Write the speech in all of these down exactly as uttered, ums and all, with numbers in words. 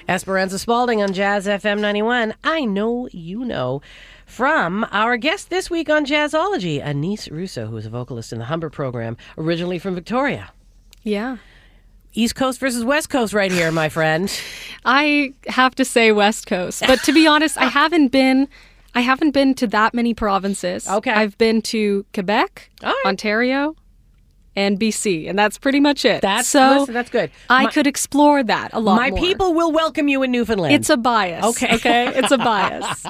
Esperanza Spalding on Jazz F M ninety-one. I know you know. From our guest this week on Jazzology, Anis Russo, who is a vocalist in the Humber program, originally from Victoria. Yeah. East Coast versus West Coast right here, my friend. I have to say West Coast. But to be honest, I haven't been I haven't been to that many provinces. Okay. I've been to Quebec, All right. Ontario, and B C, and that's pretty much it. That's, so listen, that's good. I My- could explore that a lot My more. people will welcome you in Newfoundland. It's a bias. Okay. Okay? It's a bias.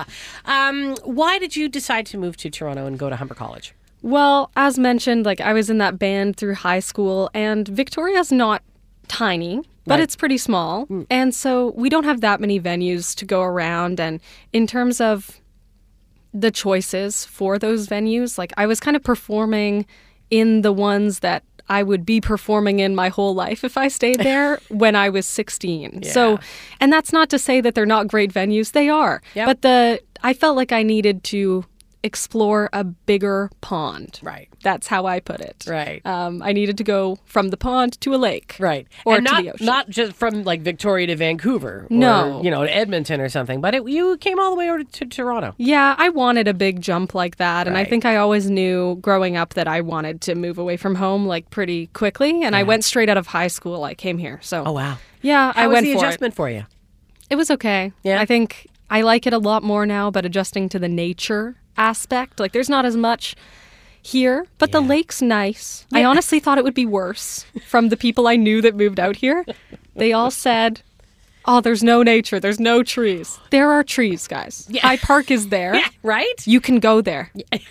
um, why did you decide to move to Toronto and go to Humber College? Well, as mentioned, like I was in that band through high school, and Victoria's not tiny, but Right. it's pretty small. Mm. And so we don't have that many venues to go around. And in terms of the choices for those venues, like I was kind of performing in the ones that I would be performing in my whole life if I stayed there when I was sixteen. Yeah. So, and that's not to say that they're not great venues. They are. Yep. But the I felt like I needed to explore a bigger pond. Right. That's how I put it. Right. Um, I needed to go from the pond to a lake. Right. Or and to not, the ocean. not just from like Victoria to Vancouver. Or, No. you know, to Edmonton or something, but it, you came all the way over to Toronto. Yeah, I wanted a big jump like that. And I Right. think I always knew growing up that I wanted to move away from home like pretty quickly. And I went straight out of high school. I came here. So, Oh, wow. yeah, How I was went the for adjustment for you? it. It was okay. Yeah? I think I like it a lot more now, but adjusting to the nature aspect, like there's not as much here, but the Yeah. lake's nice. I honestly thought it would be worse from the people I knew that moved out here. They all said, oh, there's no nature, there's no trees. There are trees, guys. Yeah. High Park is there. Yeah, right? You can go there.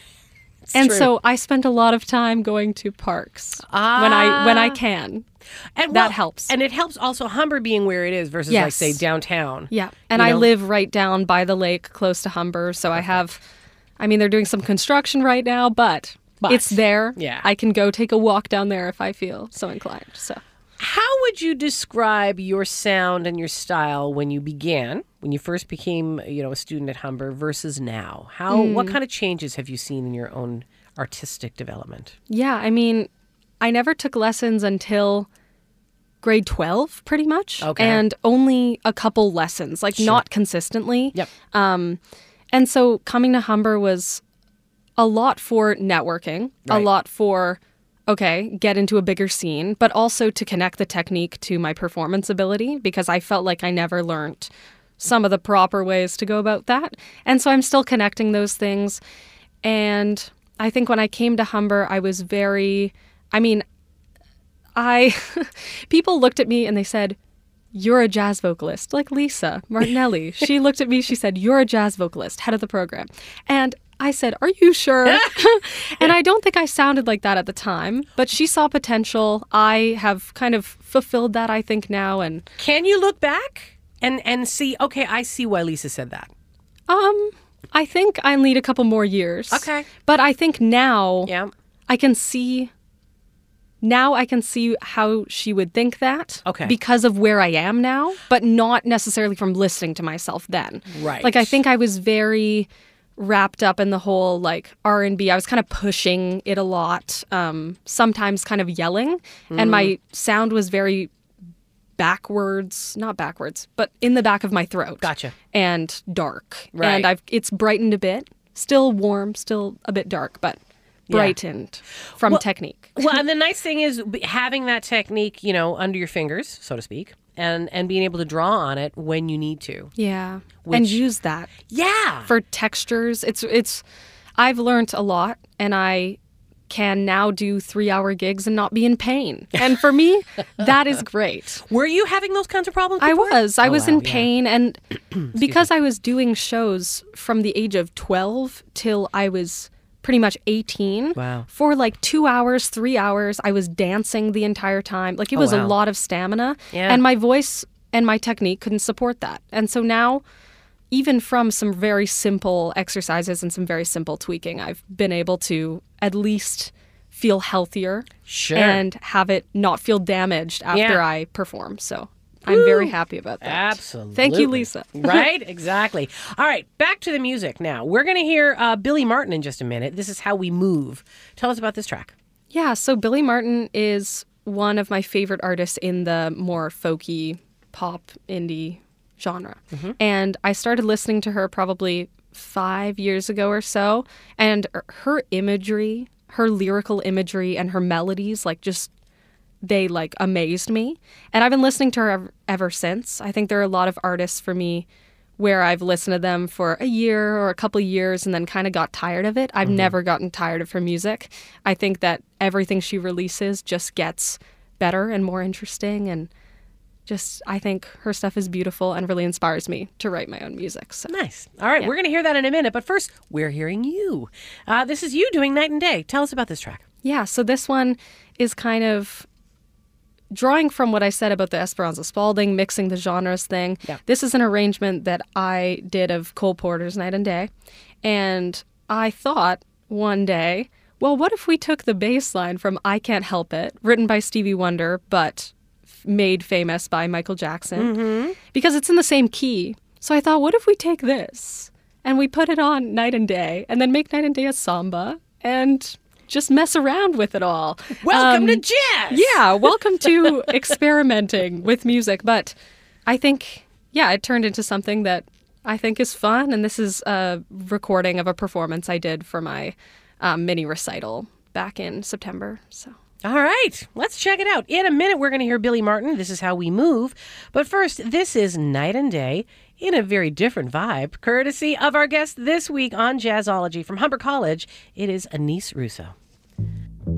And true. so I spend a lot of time going to parks when I when I can. And that well, helps. And it helps also Humber being where it is versus like, Yes. say, downtown. Yeah. And You I know? live right down by the lake close to Humber, so I have I mean they're doing some construction right now, but, But, it's there. yeah. I can go take a walk down there if I feel so inclined. So How would you describe your sound and your style when you began, when you first became, you know, a student at Humber versus now? How Mm. what kind of changes have you seen in your own artistic development? yeah, I mean, I never took lessons until grade twelve, pretty much. Okay. And only a couple lessons, like not consistently. Yep. Um, and so coming to Humber was a lot for networking, a Right. lot for, okay, get into a bigger scene, but also to connect the technique to my performance ability because I felt like I never learned some of the proper ways to go about that. And so I'm still connecting those things. And I think when I came to Humber, I was very, I mean, I, people looked at me and they said, you're a jazz vocalist, like Lisa Martinelli. She looked at me, she said, you're a jazz vocalist, head of the program. And I said, are you sure? And I don't think I sounded like that at the time, but she saw potential. I have kind of fulfilled that, I think, now. And Can you look back and, and see, okay, I see why Lisa said that. um, I think I need a couple more years. Okay. But I think now Yeah. I can see, now I can see how she would think that. Okay. Because of where I am now, but not necessarily from listening to myself then. Right. Like, I think I was very wrapped up in the whole, like, R and B. I was kind of pushing it a lot, um, sometimes kind of yelling. And my sound was very backwards, not backwards, but in the back of my throat. Gotcha. And dark. Right. And I've it's brightened a bit. Still warm, still a bit dark, but brightened from Well- technique. Well, and the nice thing is b- having that technique, you know, under your fingers, so to speak, and, and being able to draw on it when you need to. Yeah. Which- and use that Yeah. for textures. It's it's I've learned a lot and I can now do three hour gigs and not be in pain. And for me, that is great. Were you having those kinds of problems I before? was. I Oh, was wow, in yeah. pain and because I was doing shows from the age of twelve till I was pretty much eighteen. Wow. For like two hours, three hours, I was dancing the entire time. Like it Oh, was wow. a lot of stamina. Yeah. And my voice and my technique couldn't support that. And so now, even from some very simple exercises and some very simple tweaking, I've been able to at least feel healthier Sure. and have it not feel damaged after Yeah. I perform. So I'm very happy about that. Absolutely. Thank you, Lisa. Right? Exactly. All right, back to the music now. We're going to hear uh, Billy Martin in just a minute. This is How We Move. Tell us about this track. Yeah, so Billy Martin is one of my favorite artists in the more folky, pop, indie genre. Mm-hmm. And I started listening to her probably five years ago or so. And her imagery, her lyrical imagery and her melodies, like just, they like amazed me. And I've been listening to her ever, ever since. I think there are a lot of artists for me where I've listened to them for a year or a couple of years and then kind of got tired of it. I've Mm-hmm. never gotten tired of her music. I think that everything she releases just gets better and more interesting, and just, I think her stuff is beautiful and really inspires me to write my own music. So Nice. All right, Yeah. we're going to hear that in a minute. But first, we're hearing you. Uh, this is you doing Night and Day. Tell us about this track. yeah, so this one is kind of drawing from what I said about the Esperanza Spalding, mixing the genres thing. Yeah. This is an arrangement that I did of Cole Porter's Night and Day. And I thought one day, well, what if we took the bass line from I Can't Help It, written by Stevie Wonder, but f- made famous by Michael Jackson, Mm-hmm. because it's in the same key. So I thought, what if we take this and we put it on Night and Day and then make Night and Day a samba and just mess around with it all. Welcome Um, to jazz. Yeah, welcome to experimenting with music. But I think, yeah, it turned into something that I think is fun. And this is a recording of a performance I did for my um, mini recital back in September. So. All right, let's check it out. In a minute, we're going to hear Billy Martin. This is How We Move. But first, this is Night and Day in a very different vibe, courtesy of our guest this week on Jazzology from Humber College. It is Anis Russo.